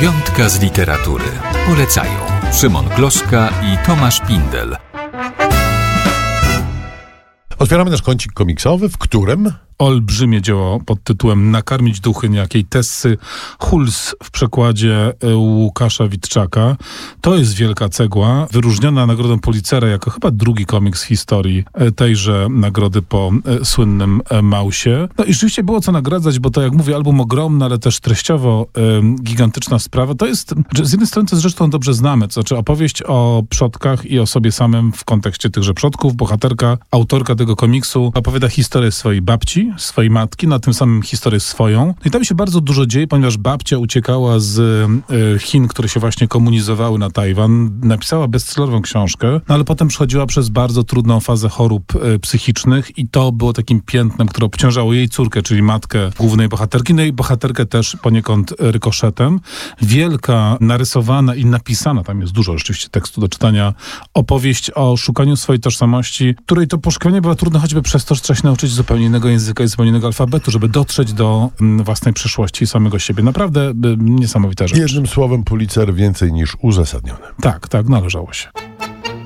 Piątka z literatury. Polecają Szymon Gloszka i Tomasz Pindel. Otwieramy nasz kącik komiksowy, w którym olbrzymie dzieło pod tytułem Nakarmić duchy niejakiej Tessy Huls w przekładzie Łukasza Witczaka. To jest wielka cegła, wyróżniona nagrodą Pulitzera jako chyba drugi komiks w historii tejże nagrody po słynnym Mausie. No i rzeczywiście było co nagradzać, bo to, jak mówię, album ogromny, ale też treściowo gigantyczna sprawa. To jest, z jednej strony to jest rzecz, którą dobrze znamy, to znaczy opowieść o przodkach i o sobie samym w kontekście tychże przodków. Bohaterka, autorka tego komiksu opowiada historię swojej babci, swojej matki, na tym samym historię swoją. No i tam się bardzo dużo dzieje, ponieważ babcia uciekała z Chin, które się właśnie komunizowały na Tajwan. Napisała bestsellerową książkę, no ale potem przechodziła przez bardzo trudną fazę chorób psychicznych i to było takim piętnem, które obciążało jej córkę, czyli matkę głównej bohaterki, no i bohaterkę też poniekąd rykoszetem. Wielka, narysowana i napisana, tam jest dużo rzeczywiście tekstu do czytania, opowieść o szukaniu swojej tożsamości, której to poszukiwanie było trudne choćby przez to, że trzeba się nauczyć zupełnie innego języka i zupełnie innego alfabetu, żeby dotrzeć do własnej przyszłości i samego siebie. Naprawdę niesamowita rzecz. Jednym słowem Pulitzer więcej niż uzasadniony. Tak, należało się.